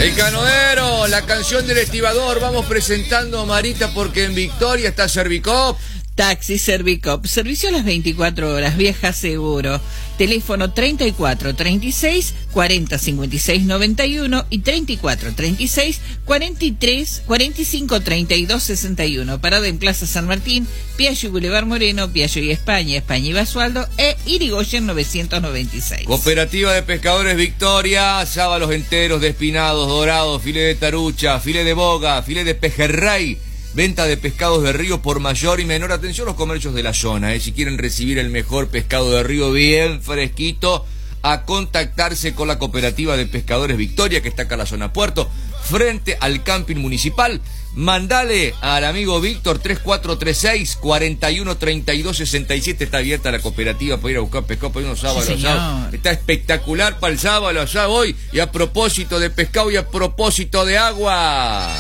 El canoero, la canción del estibador. Vamos presentando, Marita, porque en Victoria está Servicop. Taxi Servicop, servicio a las 24 horas, viaja seguro. Teléfono 34 36 40 56 91 y 34 36 43 45 32 61. Parada en Plaza San Martín, Piaggio y Boulevard Moreno, Piaggio y España y Basualdo e Irigoyen 996. Cooperativa de Pescadores Victoria, sábalos enteros, despinados, dorados, filé de tarucha, filé de boga, filé de pejerrey. Venta de pescados de río por mayor y menor. Atención a los comercios de la zona, si quieren recibir el mejor pescado de río bien fresquito, a contactarse con la Cooperativa de Pescadores Victoria, que está acá en la zona Puerto, frente al camping municipal. Mandale al amigo Víctor 3436 41 32 67. Está abierta la cooperativa para ir a buscar pescado para unos sábados. Sí, Está espectacular para el sábado, allá voy. Y a propósito de pescado y a propósito de agua.